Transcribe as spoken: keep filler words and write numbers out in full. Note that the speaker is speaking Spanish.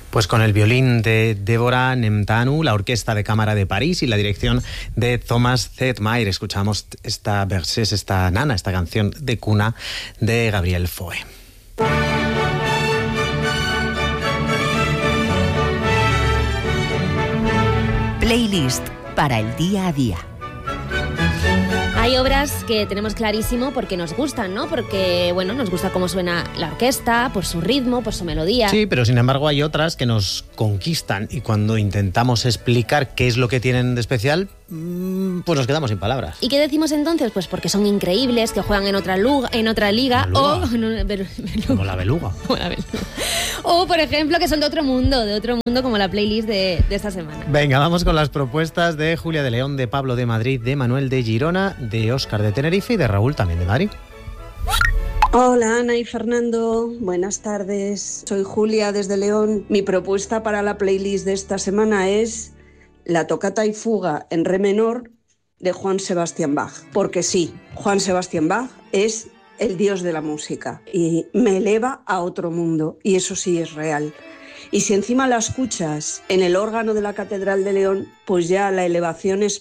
Pues con el violín de Débora Nemtanu, la Orquesta de Cámara de París y la dirección de Thomas Zetmaier, escuchamos esta Berceuse, esta nana, esta canción de cuna de Gabriel Fauré. Playlist para el día a día. Hay obras que tenemos clarísimo porque nos gustan, ¿no? Porque, bueno, nos gusta cómo suena la orquesta, por su ritmo, por su melodía. Sí, pero sin embargo hay otras que nos conquistan y cuando intentamos explicar qué es lo que tienen de especial, pues nos quedamos sin palabras. ¿Y qué decimos entonces? Pues porque son increíbles, que juegan en otra, luga, en otra liga o... No, bel, como la beluga. Como la beluga. O, por ejemplo, que son de otro mundo, de otro mundo como la playlist de, de esta semana. Venga, vamos con las propuestas de Julia de León, de Pablo de Madrid, de Manuel de Girona, de Óscar de Tenerife y de Raúl también de Madrid. Hola Ana y Fernando, buenas tardes. Soy Julia desde León. Mi propuesta para la playlist de esta semana es la tocata y fuga en re menor de Johann Sebastian Bach. Porque sí, Johann Sebastian Bach es el dios de la música y me eleva a otro mundo, y eso sí es real. Y si encima la escuchas en el órgano de la Catedral de León, pues ya la elevación es